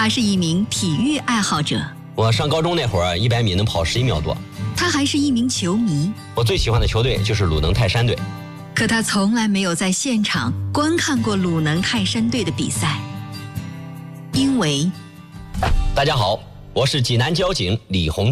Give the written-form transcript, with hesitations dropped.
他是一名体育爱好者。 我上高中那会儿，100米能跑11秒多。 他还是一名球迷。 我最喜欢的球队就是鲁能泰山队。 可他从来没有在现场观看过鲁能泰山队的比赛，因为…… 大家好，我是济南交警李红。